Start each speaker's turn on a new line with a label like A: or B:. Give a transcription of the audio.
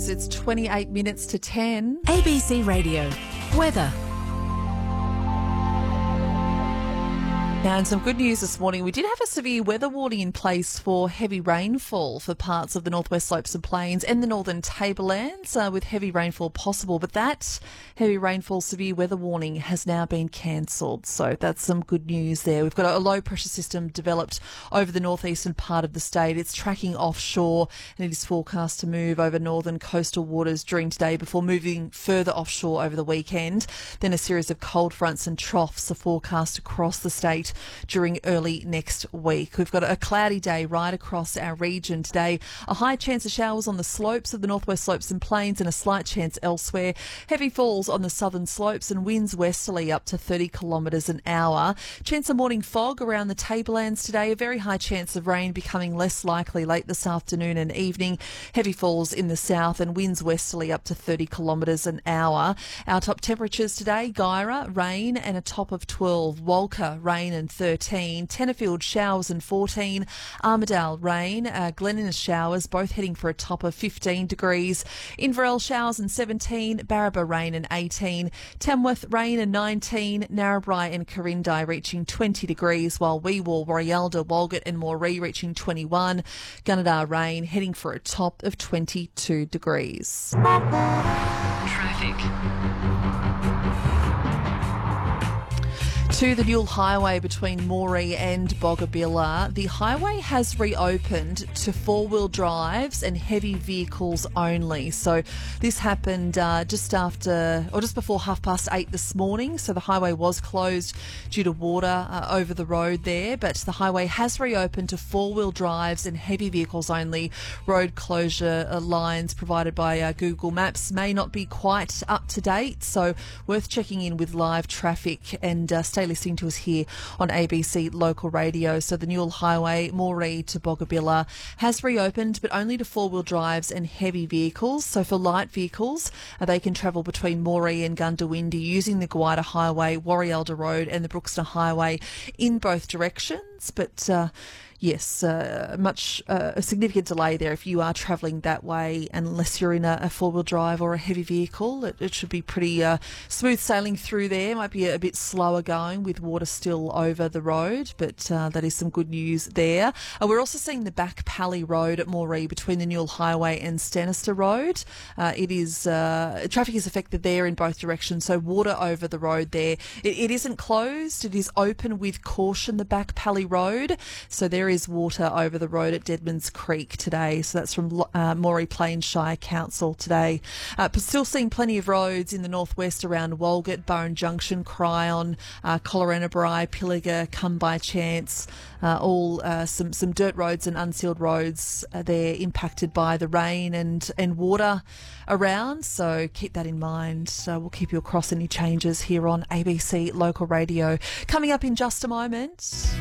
A: news. It's 28 minutes to 10.
B: ABC Radio. Weather.
A: Now, and some good news this morning. We did have a severe weather warning in place for heavy rainfall for parts of the Northwest Slopes and Plains and the Northern Tablelands with heavy rainfall possible. But that heavy rainfall severe weather warning has now been cancelled. So that's some good news there. We've got a low pressure system developed over the northeastern part of the state. It's tracking offshore and it is forecast to move over northern coastal waters during today before moving further offshore over the weekend. Then a series of cold fronts and troughs are forecast across the state during early next week. We've got a cloudy day right across our region today. A high chance of showers on the slopes of the Northwest Slopes and Plains and a slight chance elsewhere. Heavy falls on the southern slopes and winds westerly up to 30 kilometres an hour. Chance of morning fog around the Tablelands today. A very high chance of rain becoming less likely late this afternoon and evening. Heavy falls in the south and winds westerly up to 30 kilometres an hour. Our top temperatures today: Guyra, rain and a top of 12. Walker, rain and 13. Tenterfield, showers and 14. Armidale, rain. Glen showers, both heading for a top of 15 degrees. Inverell, showers and 17. Barraba, rain and 18. Tamworth, rain and 19. Narrabri and Corindi reaching 20 degrees, while Weewar, Warialda, Walgett and Moree reaching 21. Gunnedah, rain, heading for a top of 22 degrees.
B: Traffic.
A: To the Newell Highway between Moree and Boggabilla, the highway has reopened to four-wheel drives and heavy vehicles only. So this happened just before 8:30 this morning. So the highway was closed due to water over the road there, but the highway has reopened to four-wheel drives and heavy vehicles only. Road closure lines provided by Google Maps may not be quite up to date, so worth checking in with live traffic and stay listening to us here on ABC Local Radio. So the Newell Highway, Moree to Boggabilla, has reopened, but only to four-wheel drives and heavy vehicles. So for light vehicles, they can travel between Moree and Gundawindi using the Gwydir Highway, Warialda Road and the Brookston Highway in both directions. But yes, a significant delay there if you are travelling that way, unless you're in a four-wheel drive or a heavy vehicle. It should be pretty smooth sailing through there. Might be a bit slower going with water still over the road, but that is some good news there. We're also seeing the Back Pally Road at Moree between the Newell Highway and Stanister Road. Traffic is affected there in both directions, so water over the road there. It isn't closed. It is open with caution, the Back Pally Road. So there is water over the road at Deadman's Creek today. So that's from Moree Plains Shire Council today. Still seeing plenty of roads in the northwest around Walgett, Burren Junction, Cryon, Collarenabri, Pilliga, Come By Chance, all some dirt roads and unsealed roads. They're impacted by the rain and water around, so keep that in mind. We'll keep you across any changes here on ABC Local Radio. Coming up in just a moment.